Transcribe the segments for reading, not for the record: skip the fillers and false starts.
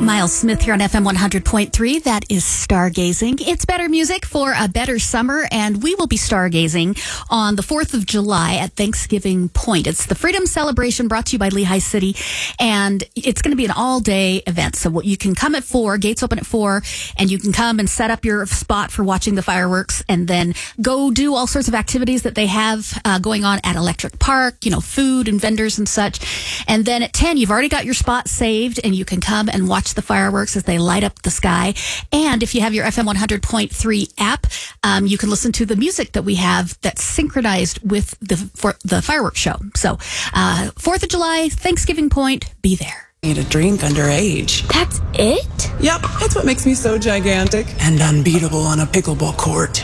Miles Smith here on FM 100.3. That is Stargazing. It's better music for a better summer, and we will be stargazing on the 4th of July at Thanksgiving Point. It's the Freedom Celebration brought to you by Lehigh City, and it's going to be an all-day event. So you can come at 4, gates open at 4, and you can come and set up your spot for watching the fireworks, and then go do all sorts of activities that they have going on at Electric Park, food and vendors and such. And then at 10, you've already got your spot saved, and you can come and watch the fireworks as they light up the sky. And if you have your FM 100.3 app, you can listen to the music that we have that's synchronized with the fireworks show. So 4th of July, Thanksgiving Point, be there. Need a drink underage. That's it? Yep, that's what makes me so gigantic and unbeatable on a pickleball court.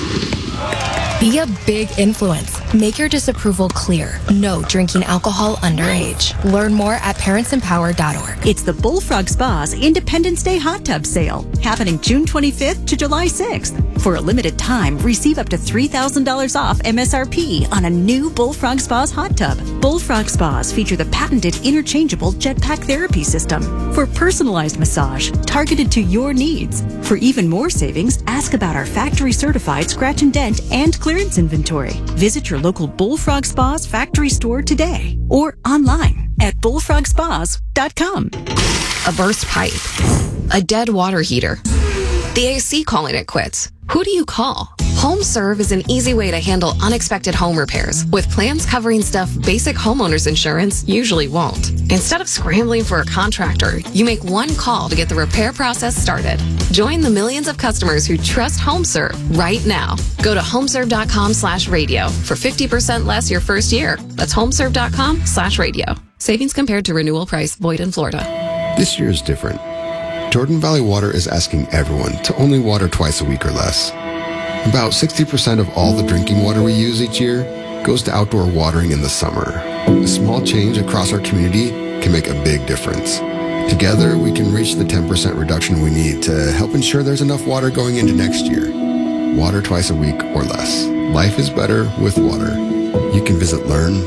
Be a big influence. Make your disapproval clear. No drinking alcohol underage. Learn more at parentsempower.org. It's the Bullfrog Spa's Independence Day Hot Tub Sale, happening June 25th to July 6th. For a limited time, receive up to $3,000 off MSRP on a new Bullfrog Spa's hot tub. Bullfrog Spas feature the patented interchangeable jetpack therapy system for personalized massage targeted to your needs. For even more savings, ask about our factory-certified scratch and dent and clearance inventory. Visit your local Bullfrog Spas factory store today or online at bullfrogspas.com. A burst pipe, a dead water heater, the AC calling it quits. Who do you call? HomeServe is an easy way to handle unexpected home repairs with plans covering stuff basic homeowners insurance usually won't. Instead of scrambling for a contractor, you make one call to get the repair process started. Join the millions of customers who trust HomeServe right now. Go to homeserve.com/radio for 50% less your first year. That's homeserve.com/radio. Savings compared to renewal price, void in Florida. This year is different. Jordan Valley Water is asking everyone to only water twice a week or less. About 60% of all the drinking water we use each year goes to outdoor watering in the summer. A small change across our community can make a big difference. Together, we can reach the 10% reduction we need to help ensure there's enough water going into next year. Water twice a week or less. Life is better with water. You can visit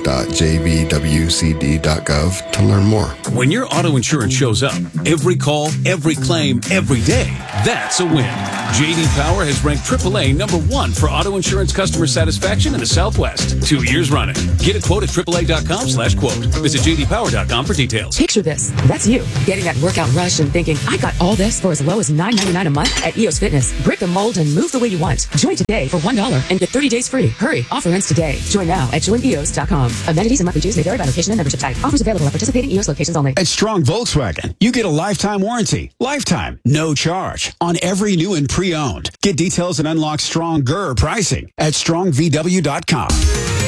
learn.jvwcd.gov to learn more. When your auto insurance shows up, every call, every claim, every day, that's a win. J.D. Power has ranked AAA #1 for auto insurance customer satisfaction in the Southwest 2 years running. Get a quote at AAA.com/quote. Visit JDPower.com for details. Picture this. That's you, getting that workout rush and thinking, I got all this for as low as $9.99 a month at EOS Fitness. Break the mold and move the way you want. Join today for $1 and get 30 days free. Hurry, offer ends today. Join now at joineos.com. Amenities and monthly dues may vary by location and membership type. Offers available at participating EOS locations only. At Strong Volkswagen, you get a lifetime warranty. Lifetime, no charge on every new and pre-owned. Get details and unlock stronger pricing at strongvw.com.